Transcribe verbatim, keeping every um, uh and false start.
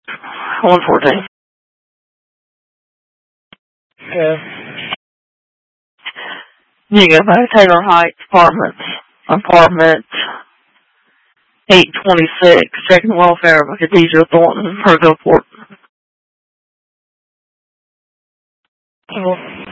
one fourteen. Yeah. You go back to Taylor Heights Apartments. Apartment eight twenty-six, checking welfare by Khadijah Thornton, Herville Port. Well,